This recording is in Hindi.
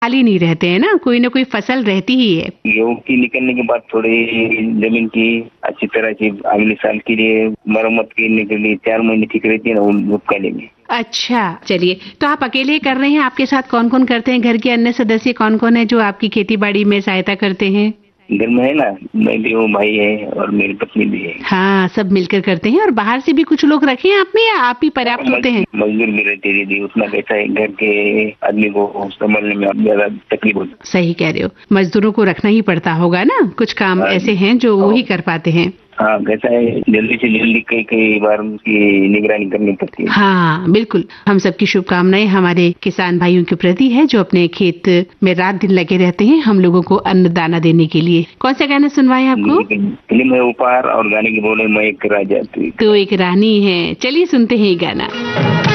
खाली नहीं रहते हैं ना कोई फसल रहती ही है। गेहूँ की निकलने के बाद थोड़ी जमीन की अच्छी तरह से अगले साल के लिए मरम्मत करने के लिए 4 महीने ठीक रहती है ना, वो करेंगे। अच्छा, चलिए, तो आप अकेले ही कर रहे हैं, आपके साथ कौन कौन करते हैं? घर के अन्य सदस्य कौन कौन है जो आपकी खेती बाड़ी में सहायता करते हैं? घर में है ना, मैं भी हूँ, भाई है और मेरी पत्नी भी है। हाँ, सब मिलकर करते हैं। और बाहर से भी कुछ लोग रखे हैं आप में या आप ही पर्याप्त होते हैं? मजदूर भी रहते दीदी, उतना कैसा है, घर के आदमी को संभालने में अब ज्यादा तकलीफ होती है। सही कह रहे हो, मजदूरों को रखना ही पड़ता होगा ना, कुछ काम ऐसे हैं जो वो ही कर पाते हैं। हाँ, कैसा है, जल्दी से जल्दी कई बार उनकी निगरानी करनी पड़ती है। हाँ बिल्कुल, हम सबकी शुभकामनाएं हमारे किसान भाइयों के प्रति है जो अपने खेत में रात दिन लगे रहते हैं हम लोगों को अन्न दाना देने के लिए। कौन सा गाना सुनवाएं आपको? फिल्म है उपहार और गाने की बोले मैं एक राजा। तो एक रानी है, चलिए सुनते हैं ये गाना।